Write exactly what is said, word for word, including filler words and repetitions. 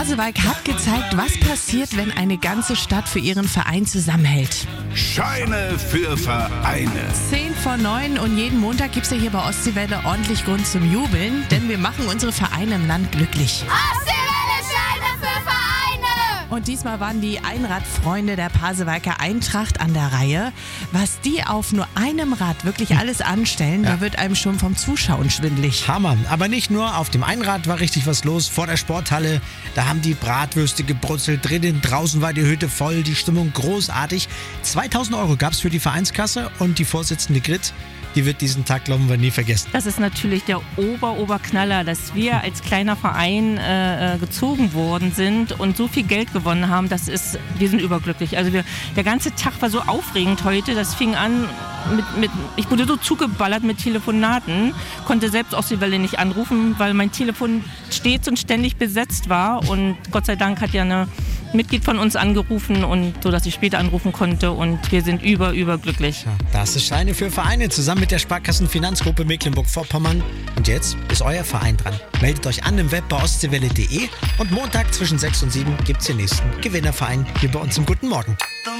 Pasewalk hat gezeigt, was passiert, wenn eine ganze Stadt für ihren Verein zusammenhält. Scheine für Vereine. Zehn vor neun und jeden Montag gibt's ja hier bei Ostseewelle ordentlich Grund zum Jubeln, denn wir machen unsere Vereine im Land glücklich. Ostseewelle Scheine für Vereine! Und diesmal waren die Einradfreunde der Pasewalker Eintracht an der Reihe. Was die auf nur einem Rad wirklich alles anstellen, Ja. da wird einem schon vom Zuschauen schwindelig. Hammer. Aber nicht nur auf dem Einrad war richtig was los. Vor der Sporthalle, da haben die Bratwürste gebrutzelt. Drinnen, draußen war die Hütte voll, die Stimmung großartig. zweitausend Euro gab es für die Vereinskasse und die Vorsitzende Grit, die wird diesen Tag, glauben wir, nie vergessen. Das ist natürlich der Ober-Oberknaller, dass wir als kleiner Verein äh, äh, gezogen worden sind und so viel Geld gewonnen haben. Das ist, wir sind überglücklich. Also wir, der ganze Tag war so aufregend heute. Das fing an mit, mit, ich wurde so zugeballert mit Telefonaten, konnte selbst aus der Welle nicht anrufen, weil mein Telefon stets und ständig besetzt war. Und Gott sei Dank hat ja eine Mitglied von uns angerufen, und so, dass ich später anrufen konnte, und wir sind über, überglücklich. Ja, das ist Scheine für Vereine, zusammen mit der Sparkassenfinanzgruppe Mecklenburg-Vorpommern. Und jetzt ist euer Verein dran. Meldet euch an im Web bei ostseewelle punkt de und Montag zwischen sechs und sieben gibt es den nächsten Gewinnerverein hier bei uns im Guten Morgen.